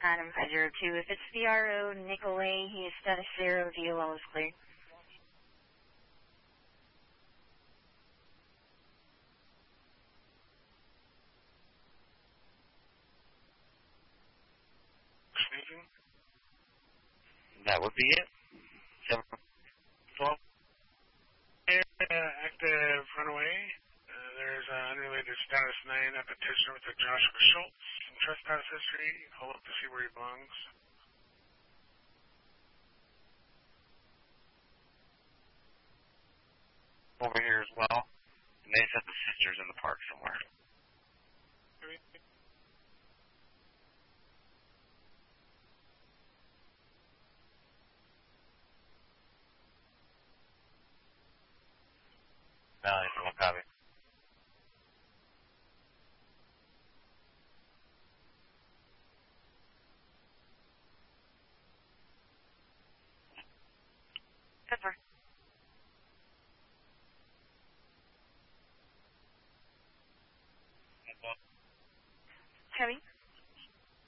Adam 502. If it's VRO Nicolay, he is status 0, DOL is clear. Sneaking? That would be it. 712. Active runaway. There's unrelated status 9 at petition with Joshua Schultz. Some trespass history. Hold up to see where he belongs. Over here as well. And they said the sister's in the park somewhere. Valley, one copy. Pepper. Heavy.